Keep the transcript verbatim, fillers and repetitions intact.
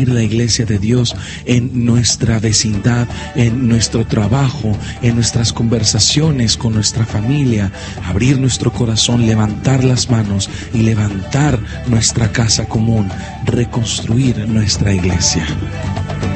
reconstruir la iglesia de Dios en nuestra vecindad, en nuestro trabajo, en nuestras conversaciones con nuestra familia, abrir nuestro corazón, levantar las manos y levantar nuestra casa común, reconstruir nuestra iglesia.